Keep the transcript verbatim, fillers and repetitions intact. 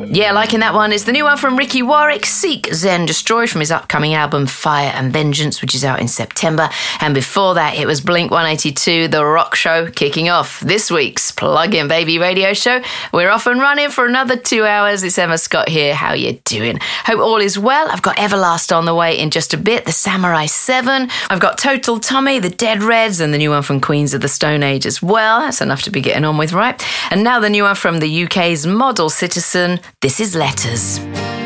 Yeah, liking that one. It's the new one from Ricky Warwick, Seek, Zen, Destroy, from his upcoming album Fire and Vengeance, which is out in September. And before that, it was Blink one eighty-two, The Rock Show, kicking off this week's Plug-in Baby radio show. We're off and running for another two hours. It's Emma Scott here. How you doing? Hope all is well. I've got Everlast on the way in just a bit, the Samurai seven. I've got Total Tommy, the Dead Reds, and the new one from Queens of the Stone Age as well. That's enough to be getting on with, right? And now the new one from the U K's Model Citizen. This is Letters.